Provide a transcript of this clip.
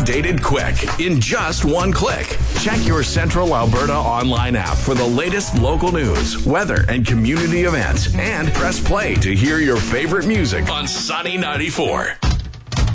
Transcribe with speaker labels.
Speaker 1: updated quick in just one click. Check your Central Alberta online app for the latest local news, weather, and community events, and press play to hear your favorite music on Sunny 94.